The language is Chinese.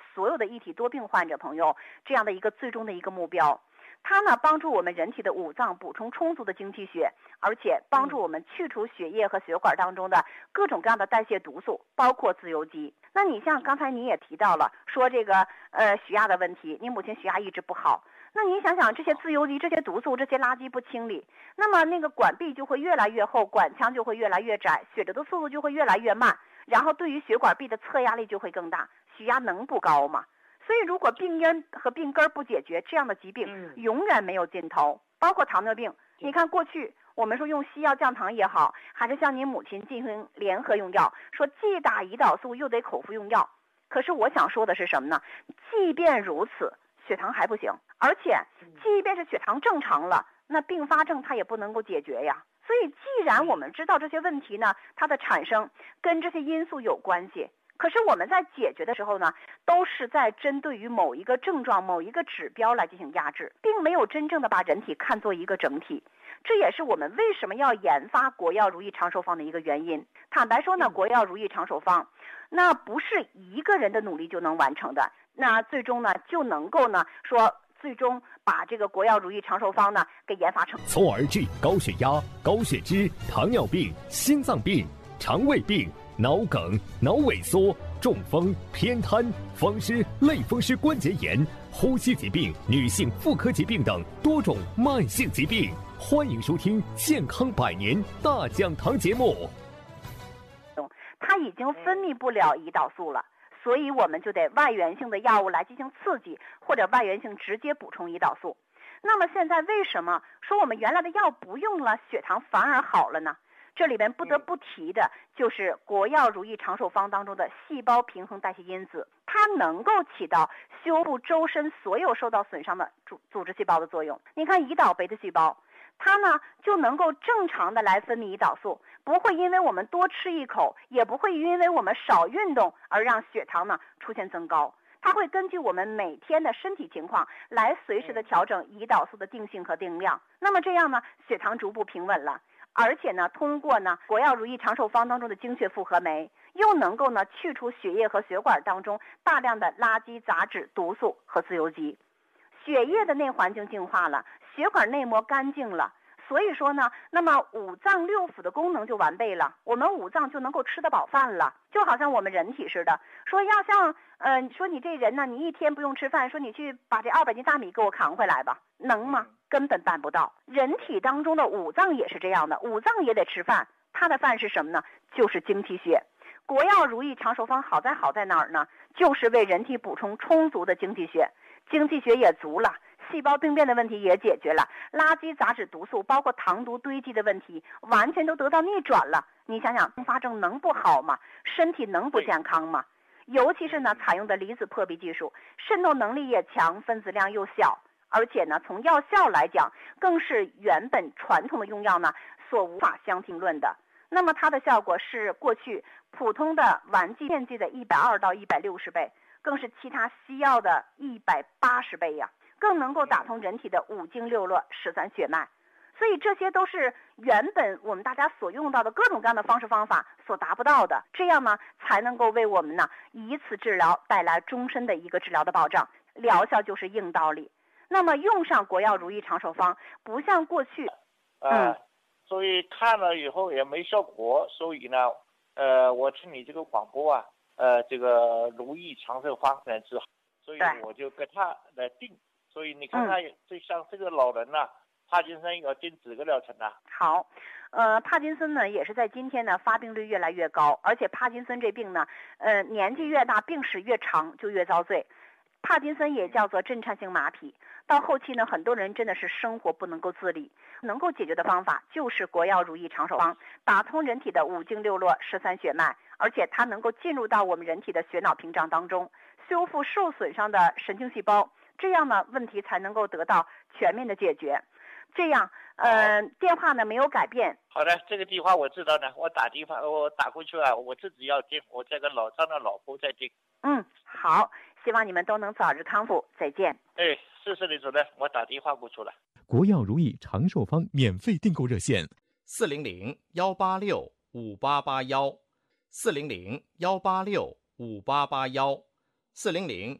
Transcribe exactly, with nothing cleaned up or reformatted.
所有的一体多病患者朋友这样的一个最终的一个目标。它呢帮助我们人体的五脏补充充足的精气血，而且帮助我们去除血液和血管当中的各种各样的代谢毒素，包括自由基。那你像刚才你也提到了，说这个呃血压的问题，你母亲血压一直不好，那你想想这些自由基、这些毒素、这些垃圾不清理，那么那个管壁就会越来越厚，管腔就会越来越窄，血流的速度就会越来越慢，然后对于血管壁的侧压力就会更大，血压能不高吗？所以如果病因和病根不解决，这样的疾病永远没有尽头。包括糖尿病，你看过去我们说用西药降糖也好，还是像您母亲进行联合用药，说既打胰岛素又得口服用药。可是我想说的是什么呢？即便如此，血糖还不行，而且即便是血糖正常了，那并发症它也不能够解决呀。所以既然我们知道这些问题呢，它的产生跟这些因素有关系，可是我们在解决的时候呢，都是在针对于某一个症状、某一个指标来进行压制，并没有真正的把人体看作一个整体。这也是我们为什么要研发国药如意长寿方的一个原因。坦白说呢，国药如意长寿方那不是一个人的努力就能完成的，那最终呢就能够呢说最终把这个国药如意长寿方呢给研发成。 从而治高血压、高血脂、糖尿病、心脏病、肠胃病、脑梗、脑萎缩、中风、偏瘫、风湿、类风湿关节炎、呼吸疾病、女性妇科疾病等多种慢性疾病。欢迎收听健康百年大讲堂节目。 它已经分泌不了胰岛素了，所以我们就得外源性的药物来进行刺激，或者外源性直接补充胰岛素。那么现在为什么说我们原来的药不用了，血糖反而好了呢？这里边不得不提的就是国药如意长寿方当中的细胞平衡代谢因子，它能够起到修复周身所有受到损伤的组组织细胞的作用。你看胰岛贝塔细胞，它呢就能够正常的来分泌胰岛素，不会因为我们多吃一口，也不会因为我们少运动而让血糖呢出现增高。它会根据我们每天的身体情况来随时的调整胰岛素的定性和定量。那么这样呢，血糖逐步平稳了。而且呢，通过呢国药如意长寿方当中的精血复合酶，又能够呢去除血液和血管当中大量的垃圾杂质、毒素和自由基，血液的内环境净化了，血管内膜干净了。所以说呢，那么五脏六腑的功能就完备了，我们五脏就能够吃得饱饭了。就好像我们人体似的，说要像呃，说你这人呢，你一天不用吃饭，说你去把这二百斤大米给我扛回来吧，能吗？根本办不到。人体当中的五脏也是这样的，五脏也得吃饭，它的饭是什么呢？就是精气血。国药如意长寿方好在好在哪儿呢？就是为人体补充充足的精气血，精气血也足了，细胞病变的问题也解决了，垃圾杂质毒素包括糖毒堆积的问题完全都得到逆转了。你想想并发症能不好吗？身体能不健康吗？尤其是呢采用的离子破壁技术，渗透能力也强，分子量又小，而且呢从药效来讲更是原本传统的用药呢所无法相提论的。那么它的效果是过去普通的丸剂片剂的一百二到一百六十倍，更是其他西药的一百八十倍呀，更能够打通人体的五经六络、十三血脉。所以这些都是原本我们大家所用到的各种各样的方式方法所达不到的，这样呢才能够为我们呢以此治疗带来终身的一个治疗的保障，疗效就是硬道理。那么用上国药如意长寿方，不像过去嗯、呃，所以看了以后也没效果，所以呢呃我听你这个广播啊，呃这个如意长寿方能治好，所以我就跟他来定。所以你看看，就像这个老人呐、啊嗯，帕金森要定几个疗程啊？ 好，呃，帕金森呢也是在今天呢发病率越来越高，而且帕金森这病呢，呃，年纪越大，病史越长就越遭罪。帕金森也叫做震颤性马匹，到后期呢，很多人真的是生活不能够自理，能够解决的方法就是国药如意长寿方，打通人体的五经六络、十三血脉，而且它能够进入到我们人体的血脑屏障当中，修复受损伤的神经细胞，这样呢问题才能够得到全面的解决。这样，呃，电话呢没有改变。 好的，这个电话我知道呢，我打电话我打过去啊，我自己要定，我这个老张的老婆在定。 嗯，好，希望你们都能早日康复，再见。 哎，谢谢李主任，我打电话过去了。 国药如意长寿方免费订购热线： 四零零幺八六五八八幺，四零零幺八六五八八幺，四零零